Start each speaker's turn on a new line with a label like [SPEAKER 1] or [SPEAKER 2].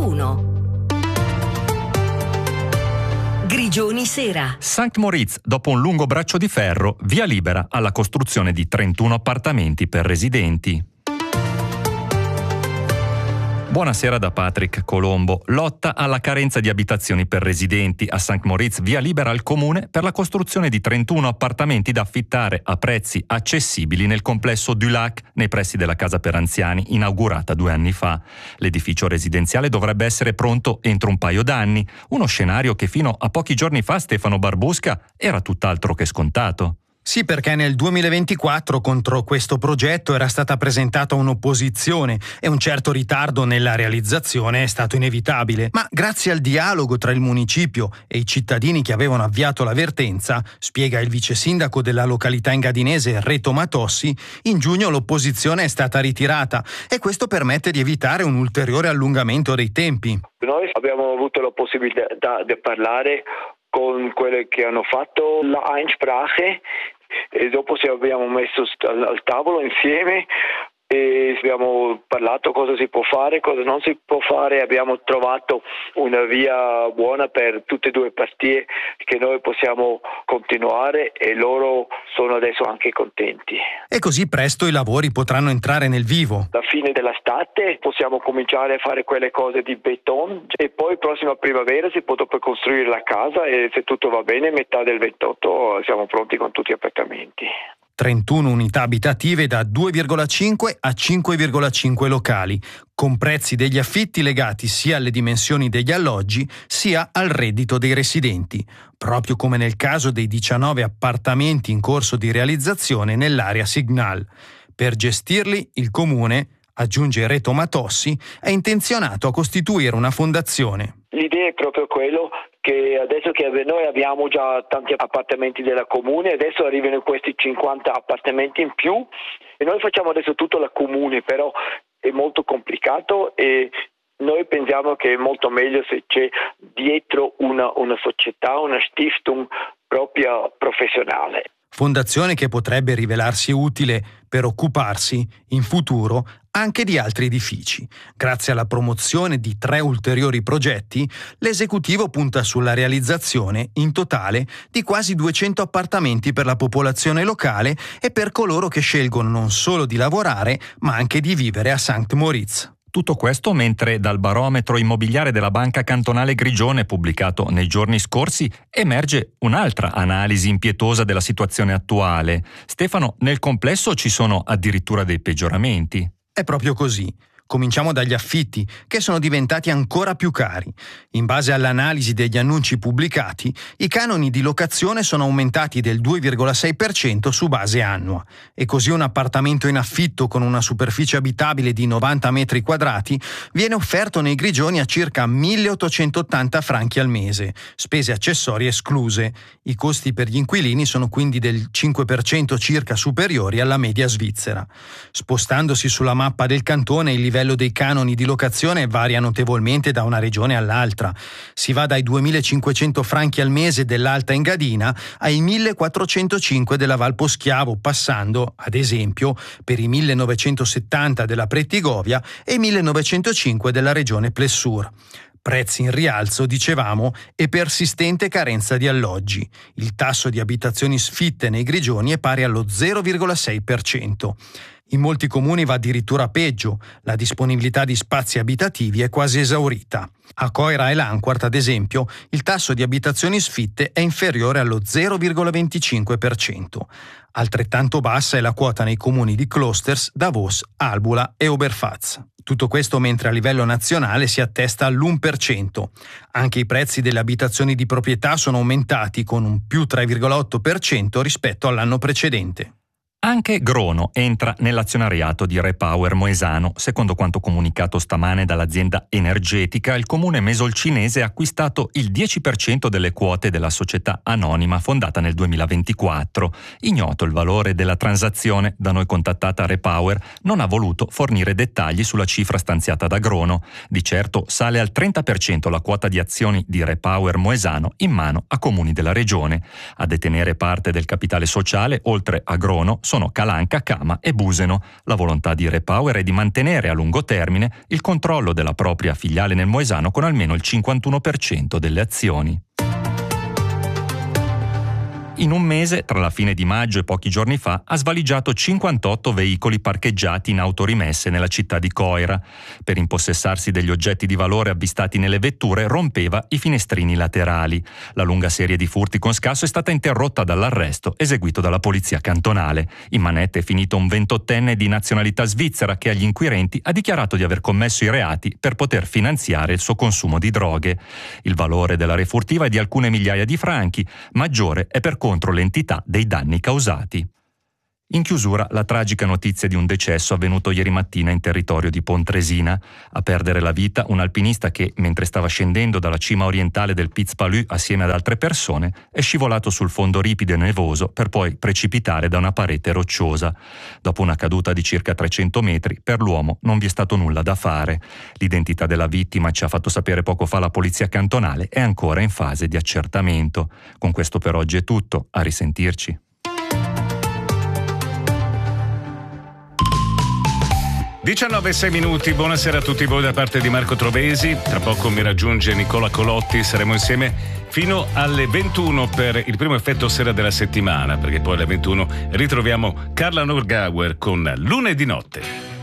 [SPEAKER 1] 101. Grigioni sera.
[SPEAKER 2] St. Moritz, dopo un lungo braccio di ferro, via libera alla costruzione di 31 appartamenti per residenti. Buonasera da Patrick Colombo. Lotta alla carenza di abitazioni per residenti. A St. Moritz via libera al comune per la costruzione di 31 appartamenti da affittare a prezzi accessibili nel complesso du Lac, nei pressi della casa per anziani, inaugurata 2 anni fa. L'edificio residenziale dovrebbe essere pronto entro un paio d'anni, uno scenario che fino a pochi giorni fa Stefano Barbusca era tutt'altro che scontato.
[SPEAKER 3] Sì, perché nel 2024 contro questo progetto era stata presentata un'opposizione e un certo ritardo nella realizzazione è stato inevitabile. Ma grazie al dialogo tra il municipio e i cittadini che avevano avviato la vertenza, spiega il vice sindaco della località engadinese Reto Matossi, in giugno l'opposizione è stata ritirata e questo permette di evitare un ulteriore allungamento dei tempi.
[SPEAKER 4] Noi abbiamo avuto la possibilità di parlare con quelli che hanno fatto la Einsprache e dopo ci abbiamo messo al tavolo insieme e abbiamo parlato cosa si può fare, cosa non si può fare. Abbiamo trovato una via buona per tutte e due parti che noi possiamo continuare e loro sono adesso anche contenti.
[SPEAKER 3] E così presto i lavori potranno entrare nel vivo.
[SPEAKER 4] Alla fine dell'estate possiamo cominciare a fare quelle cose di beton e poi prossima primavera si può dopo costruire la casa e se tutto va bene metà del 28 siamo pronti con tutti gli appartamenti.
[SPEAKER 3] 31 unità abitative da 2,5 a 5,5 locali, con prezzi degli affitti legati sia alle dimensioni degli alloggi sia al reddito dei residenti, proprio come nel caso dei 19 appartamenti in corso di realizzazione nell'area Signal. Per gestirli il comune, aggiunge Reto Matossi, è intenzionato a costituire una fondazione.
[SPEAKER 4] L'idea è proprio quello che adesso che noi abbiamo già tanti appartamenti della comune, adesso arrivano questi 50 appartamenti in più e noi facciamo adesso tutto la comune, però è molto complicato e noi pensiamo che è molto meglio se c'è dietro una società, una Stiftung propria professionale.
[SPEAKER 3] Fondazione che potrebbe rivelarsi utile per occuparsi, in futuro, anche di altri edifici. Grazie alla promozione di 3 ulteriori progetti, l'esecutivo punta sulla realizzazione, in totale, di quasi 200 appartamenti per la popolazione locale e per coloro che scelgono non solo di lavorare, ma anche di vivere a St. Moritz.
[SPEAKER 2] Tutto questo mentre dal barometro immobiliare della Banca Cantonale Grigione, pubblicato nei giorni scorsi, emerge un'altra analisi impietosa della situazione attuale. Stefano, nel complesso ci sono addirittura dei peggioramenti.
[SPEAKER 3] È proprio così. Cominciamo dagli affitti, che sono diventati ancora più cari. In base all'analisi degli annunci pubblicati, i canoni di locazione sono aumentati del 2,6% su base annua. E così un appartamento in affitto con una superficie abitabile di 90 metri quadrati viene offerto nei Grigioni a circa 1.880 franchi al mese, spese accessorie escluse. I costi per gli inquilini sono quindi del 5% circa superiori alla media svizzera. Spostandosi sulla mappa del cantone, il livello dei canoni di locazione varia notevolmente da una regione all'altra. Si va dai 2.500 franchi al mese dell'Alta Engadina ai 1.405 della Val Poschiavo, passando, ad esempio, per i 1.970 della Prettigovia e i 1.905 della regione Plessur. Prezzi in rialzo, dicevamo, e persistente carenza di alloggi. Il tasso di abitazioni sfitte nei Grigioni è pari allo 0,6%. In molti comuni va addirittura peggio, la disponibilità di spazi abitativi è quasi esaurita. A Coira e Lanquart, ad esempio, il tasso di abitazioni sfitte è inferiore allo 0,25%. Altrettanto bassa è la quota nei comuni di Klosters, Davos, Albula e Oberpfalz. Tutto questo mentre a livello nazionale si attesta all'1%. Anche i prezzi delle abitazioni di proprietà sono aumentati con un più 3,8% rispetto all'anno precedente.
[SPEAKER 2] Anche Grono entra nell'azionariato di Repower Moesano. Secondo quanto comunicato stamane dall'azienda energetica, il comune mesolcinese ha acquistato il 10% delle quote della società anonima fondata nel 2024. Ignoto il valore della transazione, da noi contattata Repower non ha voluto fornire dettagli sulla cifra stanziata da Grono. Di certo sale al 30% la quota di azioni di Repower Moesano in mano a comuni della regione. A detenere parte del capitale sociale, oltre a Grono, sono Calanca, Cama e Buseno. La volontà di Repower è di mantenere a lungo termine il controllo della propria filiale nel Moesano con almeno il 51% delle azioni. In un mese, tra la fine di maggio e pochi giorni fa, ha svaligiato 58 veicoli parcheggiati in autorimesse nella città di Coira. Per impossessarsi degli oggetti di valore avvistati nelle vetture, rompeva i finestrini laterali. La lunga serie di furti con scasso è stata interrotta dall'arresto eseguito dalla polizia cantonale. In manette è finito un 28enne di nazionalità svizzera che agli inquirenti ha dichiarato di aver commesso i reati per poter finanziare il suo consumo di droghe. Il valore della refurtiva è di alcune migliaia di franchi, maggiore è per contro l'entità dei danni causati. In chiusura, la tragica notizia di un decesso avvenuto ieri mattina in territorio di Pontresina. A perdere la vita un alpinista che, mentre stava scendendo dalla cima orientale del Piz Palu assieme ad altre persone, è scivolato sul fondo ripido e nevoso per poi precipitare da una parete rocciosa. Dopo una caduta di circa 300 metri, per l'uomo non vi è stato nulla da fare. L'identità della vittima, ci ha fatto sapere poco fa la polizia cantonale, è ancora in fase di accertamento. Con questo per oggi è tutto, a risentirci.
[SPEAKER 5] 19:06, buonasera a tutti voi da parte di Marco Trovesi. Tra poco mi raggiunge Nicola Colotti, saremo insieme fino alle 21 per il primo effetto sera della settimana, perché poi alle 21 ritroviamo Carla Norgauer con Lunedì notte.